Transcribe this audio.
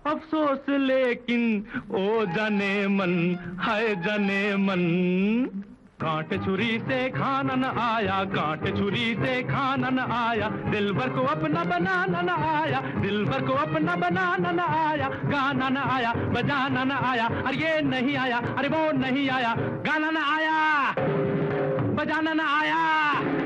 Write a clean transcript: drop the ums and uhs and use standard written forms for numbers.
अफसोस लेकिन ओ जाने मन, हाय जाने मन। कांटे छुरी से खाना न आया, कांटे छुरी से खाना न आया, दिलबर को अपना बनाना न आया, दिलबर को अपना बनाना न आया, गाना न आया, बजाना न आया, अरे ये नहीं आया, अरे वो नहीं आया, गाना न आया, बजाना न आया।